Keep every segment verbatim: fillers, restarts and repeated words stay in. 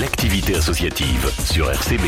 l'activité associative sur R C B.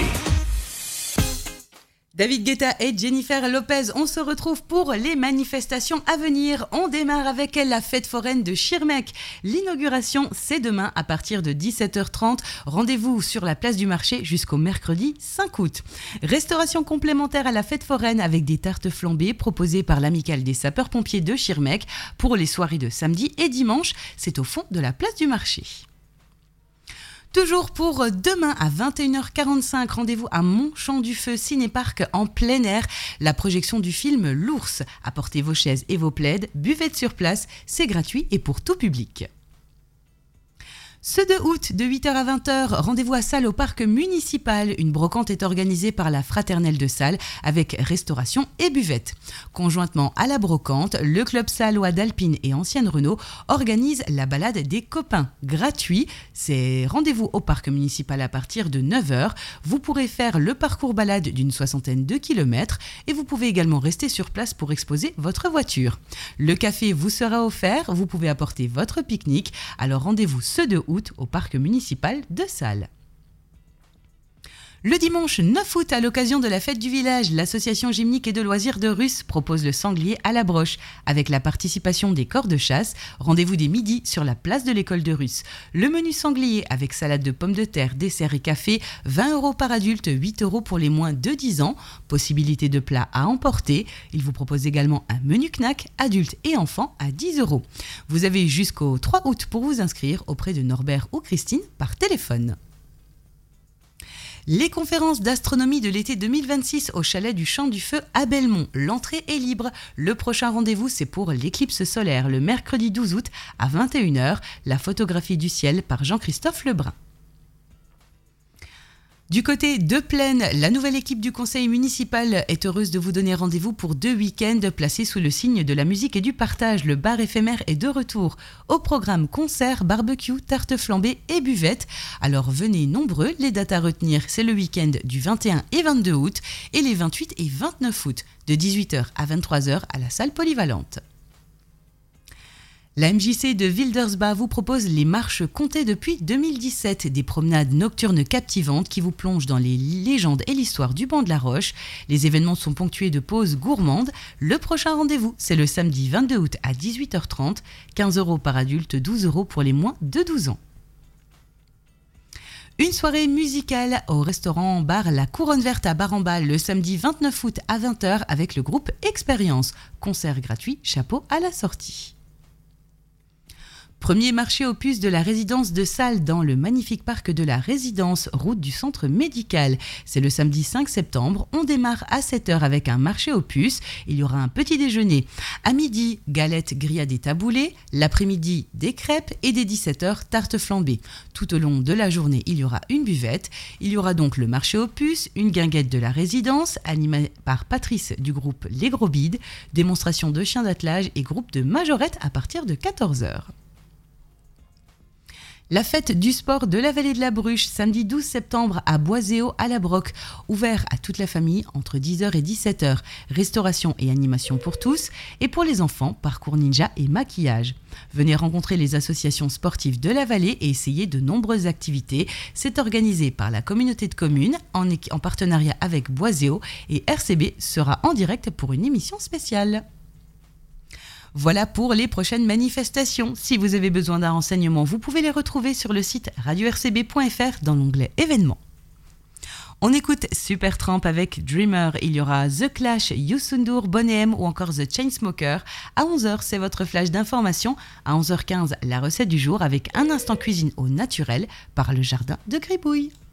David Guetta et Jennifer Lopez, on se retrouve pour les manifestations à venir. On démarre avec la fête foraine de Schirmeck. L'inauguration, c'est demain à partir de dix-sept heures trente. Rendez-vous sur la place du marché jusqu'au mercredi cinq août. Restauration complémentaire à la fête foraine avec des tartes flambées proposées par l'amicale des sapeurs-pompiers de Schirmeck pour les soirées de samedi et dimanche. C'est au fond de la place du marché. Toujours pour demain à vingt et une heures quarante-cinq, rendez-vous à Montchamp-du-Feu Cinéparc en plein air. La projection du film L'Ours. Apportez vos chaises et vos plaids, buvette sur place, c'est gratuit et pour tout public. Ce deux août, de huit heures à vingt heures, rendez-vous à Salles au parc municipal. Une brocante est organisée par la Fraternelle de Salles avec restauration et buvette. Conjointement à la brocante, le club sallois d'Alpine et Ancienne Renault organise la balade des copains. Gratuit, c'est rendez-vous au parc municipal à partir de neuf heures. Vous pourrez faire le parcours balade d'une soixantaine de kilomètres et vous pouvez également rester sur place pour exposer votre voiture. Le café vous sera offert, vous pouvez apporter votre pique-nique. Alors rendez-vous ce deux août au parc municipal de Salles. Le dimanche neuf août, à l'occasion de la fête du village, l'association gymnique et de loisirs de Russe propose le sanglier à la broche avec la participation des corps de chasse. Rendez-vous dès midi sur la place de l'école de Russe. Le menu sanglier avec salade de pommes de terre, dessert et café, vingt euros par adulte, huit euros pour les moins de dix ans. Possibilité de plats à emporter. Il vous propose également un menu knack, adultes et enfants à dix euros. Vous avez jusqu'au trois août pour vous inscrire auprès de Norbert ou Christine par téléphone. Les conférences d'astronomie de l'été deux mille vingt-six au chalet du Champ du Feu à Belmont. L'entrée est libre. Le prochain rendez-vous, c'est pour l'éclipse solaire, le mercredi douze août à vingt et une heures. La photographie du ciel par Jean-Christophe Lebrun. Du côté de Plaine, la nouvelle équipe du conseil municipal est heureuse de vous donner rendez-vous pour deux week-ends placés sous le signe de la musique et du partage. Le bar éphémère est de retour. Au programme concert, barbecue, tarte flambée et buvette. Alors venez nombreux, les dates à retenir, c'est le week-end du vingt et un et vingt-deux août et les vingt-huit et vingt-neuf août, de dix-huit heures à vingt-trois heures à la salle polyvalente. La M J C de Wildersbach vous propose les marches comptées depuis deux mille dix-sept, des promenades nocturnes captivantes qui vous plongent dans les légendes et l'histoire du banc de la Roche. Les événements sont ponctués de pauses gourmandes. Le prochain rendez-vous, c'est le samedi vingt-deux août à dix-huit heures trente, quinze euros par adulte, douze euros pour les moins de douze ans. Une soirée musicale au restaurant bar La Couronne Verte à Bar-en-Bas le samedi vingt-neuf août à vingt heures avec le groupe Expérience. Concert gratuit, chapeau à la sortie. Premier marché aux puces de la résidence de Salles dans le magnifique parc de la Résidence, route du centre médical. C'est le samedi cinq septembre. On démarre à sept heures avec un marché aux puces. Il y aura un petit déjeuner. À midi, galettes grillades taboulées. L'après-midi, des crêpes et dès dix-sept heures, tarte flambée. Tout au long de la journée, il y aura une buvette. Il y aura donc le marché aux puces, une guinguette de la Résidence, animée par Patrice du groupe Les Gros Bides, démonstration de chiens d'attelage et groupe de majorettes à partir de quatorze heures. La fête du sport de la vallée de la Bruche, samedi douze septembre à Boiséo à la Broc, ouvert à toute la famille entre dix heures et dix-sept heures. Restauration et animation pour tous, et pour les enfants, parcours ninja et maquillage. Venez rencontrer les associations sportives de la vallée et essayer de nombreuses activités. C'est organisé par la communauté de communes en, en partenariat avec Boiséo, et R C B sera en direct pour une émission spéciale. Voilà pour les prochaines manifestations. Si vous avez besoin d'un renseignement, vous pouvez les retrouver sur le site radio r c b point f r dans l'onglet événements. On écoute Supertramp avec Dreamer. Il y aura The Clash, Youssou N'Dour, Boney M ou encore The Chainsmokers. À onze heures, c'est votre flash d'information. À onze heures quinze, la recette du jour avec un instant cuisine au naturel par le jardin de Gribouille.